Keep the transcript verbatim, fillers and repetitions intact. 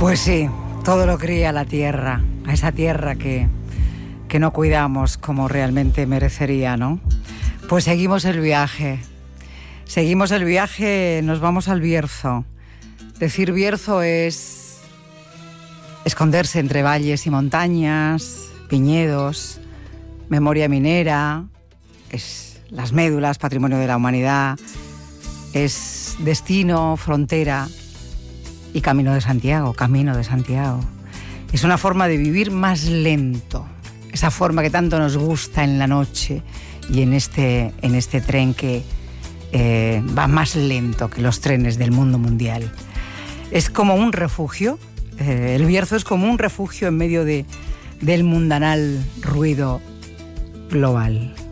Pues sí, todo lo cría la tierra, a esa tierra que, que no cuidamos como realmente merecería, ¿no? Pues seguimos el viaje, seguimos el viaje, nos vamos al Bierzo. Decir Bierzo es esconderse entre valles y montañas, viñedos, memoria minera, es las médulas, patrimonio de la humanidad, es destino, frontera y camino de Santiago, camino de Santiago. Es una forma de vivir más lento, esa forma que tanto nos gusta en la noche y en este, en este tren que eh, va más lento que los trenes del mundo mundial. Es como un refugio, eh, el Bierzo es como un refugio en medio de, del mundanal ruido global.